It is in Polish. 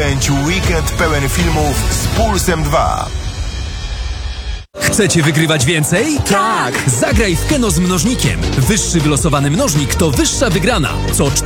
Spędź weekend pełen filmów z Pulsem 2. Chcecie wygrywać więcej? Tak! Zagraj w Keno z mnożnikiem. Wyższy wylosowany mnożnik to wyższa wygrana. Co